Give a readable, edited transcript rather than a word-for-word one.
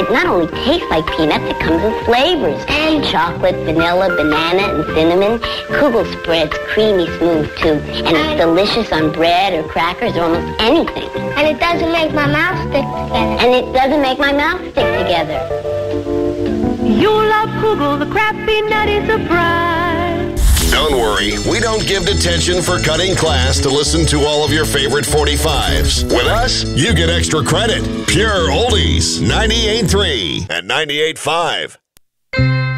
it not only tastes like peanuts, it comes in flavors. And chocolate, vanilla, banana, and cinnamon. Kugel spread's creamy smooth, too. And it's delicious on bread or crackers or almost anything. And it doesn't make my mouth stick together. And it doesn't make my mouth stick together. You'll love Kugel, the crappy nutty surprise. Don't worry, we don't give detention for cutting class to listen to all of your favorite 45s. With us, you get extra credit. Pure oldies, 98.3 and 98.5.